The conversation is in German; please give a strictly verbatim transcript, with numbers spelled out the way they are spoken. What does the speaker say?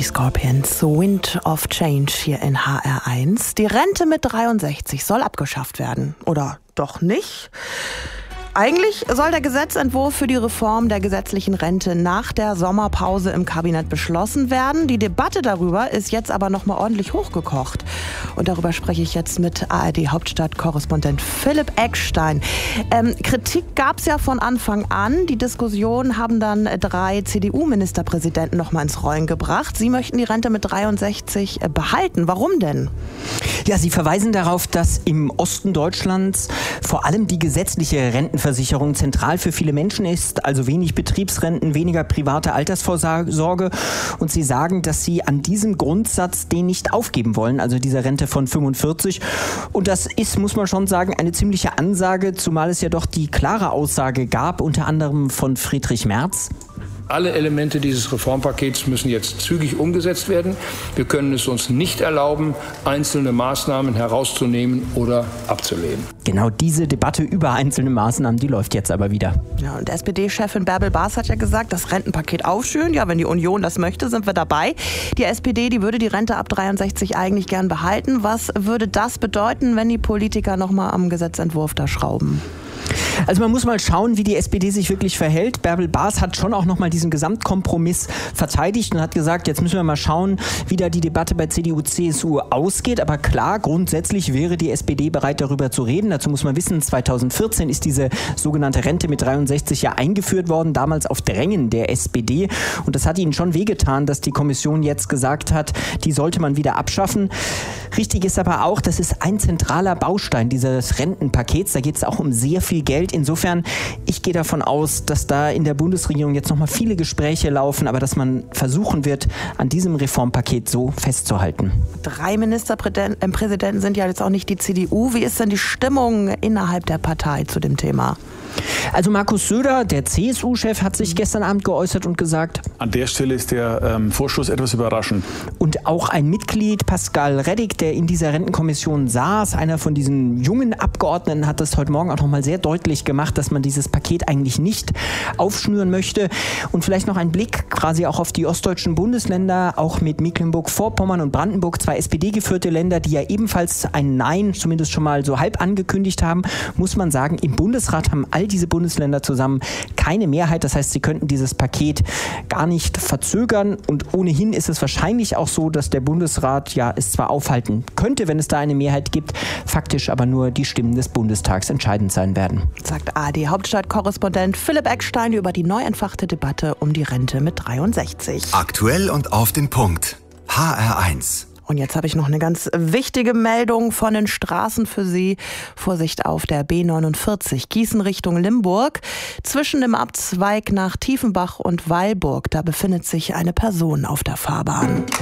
Die Scorpions, Wind of Change hier in H R eins. Die Rente mit dreiundsechzig soll abgeschafft werden. Oder doch nicht? Eigentlich soll der Gesetzentwurf für die Reform der gesetzlichen Rente nach der Sommerpause im Kabinett beschlossen werden. Die Debatte darüber ist jetzt aber noch mal ordentlich hochgekocht. Und darüber spreche ich jetzt mit A R D-Hauptstadt-Korrespondent Philipp Eckstein. Ähm, Kritik gab es ja von Anfang an. Die Diskussion haben dann drei C D U-Ministerpräsidenten noch mal ins Rollen gebracht. Sie möchten die Rente mit dreiundsechzig behalten. Warum denn? Ja, sie verweisen darauf, dass im Osten Deutschlands vor allem die gesetzliche Rentenversicherung zentral für viele Menschen ist, also wenig Betriebsrenten, weniger private Altersvorsorge. Und sie sagen, dass sie an diesem Grundsatz den nicht aufgeben wollen, also diese Rente von fünfundvierzig. Und das ist, muss man schon sagen, eine ziemliche Ansage, zumal es ja doch die klare Aussage gab, unter anderem von Friedrich Merz. Alle Elemente dieses Reformpakets müssen jetzt zügig umgesetzt werden. Wir können es uns nicht erlauben, einzelne Maßnahmen herauszunehmen oder abzulehnen. Genau diese Debatte über einzelne Maßnahmen, die läuft jetzt aber wieder. Ja, und S P D-Chefin Bärbel Baas hat ja gesagt, das Rentenpaket aufschön. Ja, wenn die Union das möchte, sind wir dabei. Die S P D, die würde die Rente ab dreiundsechzig eigentlich gern behalten. Was würde das bedeuten, wenn die Politiker noch mal am Gesetzentwurf da schrauben? Also man muss mal schauen, wie die S P D sich wirklich verhält. Bärbel Baas hat schon auch noch mal diesen Gesamtkompromiss verteidigt und hat gesagt, jetzt müssen wir mal schauen, wie da die Debatte bei C D U, C S U ausgeht. Aber klar, grundsätzlich wäre die S P D bereit, darüber zu reden. Dazu muss man wissen, zweitausendvierzehn ist diese sogenannte Rente mit dreiundsechzig ja eingeführt worden, damals auf Drängen der S P D. Und das hat ihnen schon wehgetan, dass die Kommission jetzt gesagt hat, die sollte man wieder abschaffen. Richtig ist aber auch, das ist ein zentraler Baustein dieses Rentenpakets. Da geht es auch um sehr viel Geld. Insofern, ich gehe davon aus, dass da in der Bundesregierung jetzt noch mal viele Gespräche laufen, aber dass man versuchen wird, an diesem Reformpaket so festzuhalten. Drei Ministerpräsidenten sind ja jetzt auch nicht die C D U. Wie ist denn die Stimmung innerhalb der Partei zu dem Thema? Also Markus Söder, der C S U-Chef, hat sich gestern Abend geäußert und gesagt: An der Stelle ist der ähm, Vorstoß etwas überraschend. Und auch ein Mitglied, Pascal Reddick, der in dieser Rentenkommission saß, einer von diesen jungen Abgeordneten, hat das heute Morgen auch noch mal sehr deutlich gemacht, dass man dieses Paket eigentlich nicht aufschnüren möchte. Und vielleicht noch ein Blick quasi auch auf die ostdeutschen Bundesländer, auch mit Mecklenburg-Vorpommern und Brandenburg, zwei S P D-geführte Länder, die ja ebenfalls ein Nein zumindest schon mal so halb angekündigt haben, muss man sagen, im Bundesrat haben all diese Bundesländer zusammen keine Mehrheit. Das heißt, sie könnten dieses Paket gar nicht verzögern. Und ohnehin ist es wahrscheinlich auch so, dass der Bundesrat ja es zwar aufhalten könnte, wenn es da eine Mehrheit gibt, faktisch aber nur die Stimmen des Bundestags entscheidend sein werden. Sagt A R D-Hauptstadt-Korrespondent Philipp Eckstein über die neu entfachte Debatte um die Rente mit dreiundsechzig. Aktuell und auf den Punkt. H R eins. Und jetzt habe ich noch eine ganz wichtige Meldung von den Straßen für Sie. Vorsicht auf der B neunundvierzig, Gießen Richtung Limburg. Zwischen dem Abzweig nach Tiefenbach und Weilburg, da befindet sich eine Person auf der Fahrbahn.